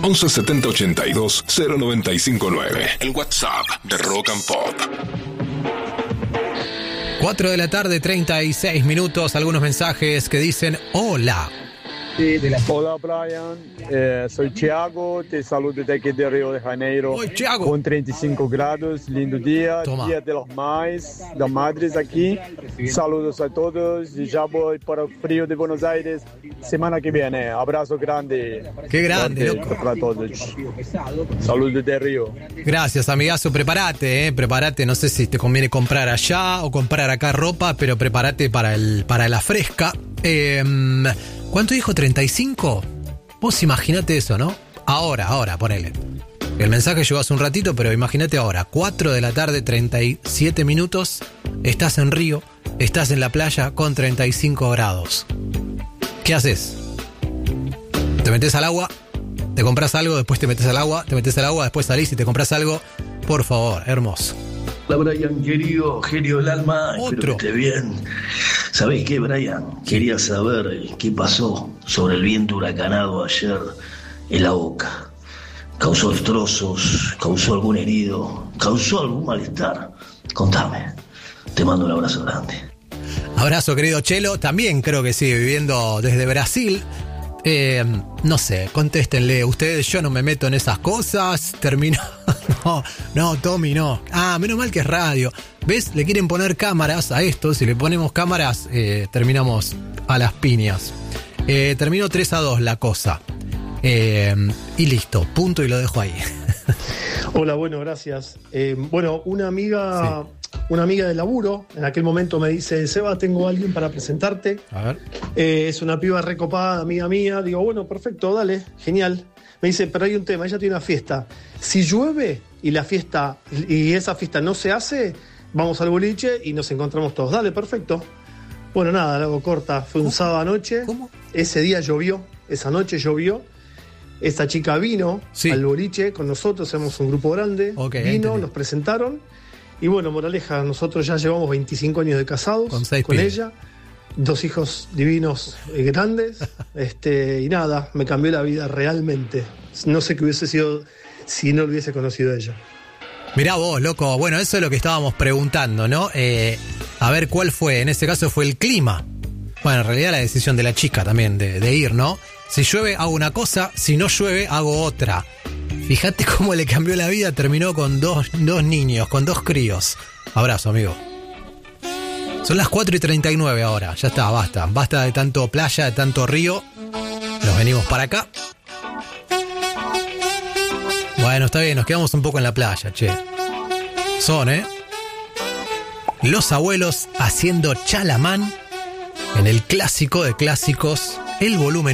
11 70 82 0959. El WhatsApp de Rock and Pop. 4 de la tarde, 36 minutos. Algunos mensajes que dicen hola. Hola Brian, soy Thiago, te saludo desde aquí de Río de Janeiro. Oi, Thiago. Con 35 grados, lindo día, Toma. Día de las Madres aquí. Saludos a todos y ya voy para el frío de Buenos Aires semana que viene. Abrazo grande. Qué grande, Fuerte loco. para todos. Saludos de Río. Gracias, amigazo. Prepárate, prepárate. No sé si te conviene comprar allá o comprar acá ropa, pero prepárate para la fresca. ¿Cuánto dijo? ¿35? Vos imaginate eso, ¿no? Ahora, ponele. El mensaje llegó hace un ratito, pero imagínate ahora. 4 de la tarde, 37 minutos. Estás en Río, estás en la playa con 35 grados. ¿Qué haces? Te metes al agua, te compras algo, después te metes al agua, después salís y te compras algo. Por favor, hermoso. Hola Brian, querido, genio del alma, Otro. espero que esté bien. ¿Sabés qué, Brian? Quería saber qué pasó sobre el viento huracanado ayer en La Boca. ¿Causó destrozos? ¿Causó algún herido? ¿Causó algún malestar? Contame. Te mando un abrazo grande. Abrazo, querido Chelo. También creo que sigue viviendo desde Brasil. No sé, contéstenle ustedes. Yo no me meto en esas cosas. Terminó. No, Tommy, no. Menos mal que es radio. ¿Ves? Le quieren poner cámaras a esto. Si le ponemos cámaras, terminamos a las piñas. Terminó 3-2 la cosa. Y listo, punto y lo dejo ahí. Hola, bueno, gracias. Una amiga de laburo en aquel momento me dice: Seba, tengo a alguien para presentarte. A ver. Es una piba recopada, amiga mía. Digo, bueno, perfecto, dale, genial. Me dice, pero hay un tema, ella tiene una fiesta. Si llueve y esa fiesta no se hace, vamos al boliche y nos encontramos todos. Dale, perfecto. Bueno, nada, la hago corta. Fue un sábado anoche. ¿Cómo? Ese día llovió, esa noche llovió. Esta chica vino al boliche con nosotros, somos un grupo grande. Okay, vino, entendí. nos presentaron. Y bueno, moraleja, nosotros ya llevamos 25 años de casados con ella. 2 hijos divinos grandes. Y nada, me cambió la vida realmente. No sé qué hubiese sido si no lo hubiese conocido a ella. Mirá vos, loco. Bueno, eso es lo que estábamos preguntando, ¿no? A ver cuál fue. En este caso fue el clima. Bueno, en realidad la decisión de la chica también de ir, ¿no? Si llueve hago una cosa, si no llueve hago otra. Fíjate cómo le cambió la vida. Terminó con dos niños, con 2 críos. Abrazo, amigo. Son las 4:39 ahora. Ya está, basta. Basta de tanto playa, de tanto río. Nos venimos para acá. Bueno, está bien, nos quedamos un poco en la playa, che. Los abuelos haciendo Chalamán en el clásico de clásicos, el volumen